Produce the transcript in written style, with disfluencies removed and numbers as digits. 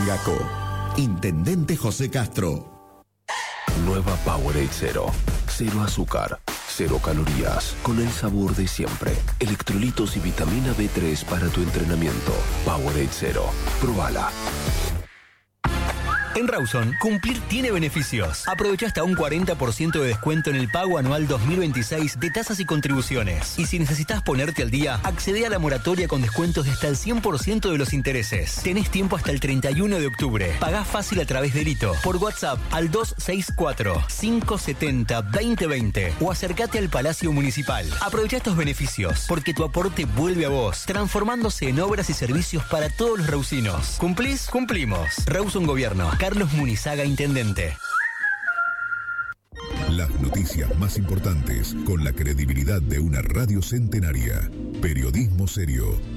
Mayangaco. Intendente José Castro. Nueva Powerade Zero. Cero azúcar, cero calorías, con el sabor de siempre. Electrolitos y vitamina B3 para tu entrenamiento. Powerade Zero. Probala. En Rawson, cumplir tiene beneficios. Aprovecha hasta un 40% de descuento en el pago anual 2026 de tasas y contribuciones. Y si necesitas ponerte al día, accede a la moratoria con descuentos de hasta el 100% de los intereses. Tenés tiempo hasta el 31 de octubre. Pagá fácil a través de Lito, por WhatsApp al 264-570-2020 o acércate al Palacio Municipal. Aprovecha estos beneficios, porque tu aporte vuelve a vos, transformándose en obras y servicios para todos los rausinos. ¿Cumplís? Cumplimos. Rawson Gobierno. Carlos Munizaga, Intendente. Las noticias más importantes con la credibilidad de una radio centenaria. Periodismo serio.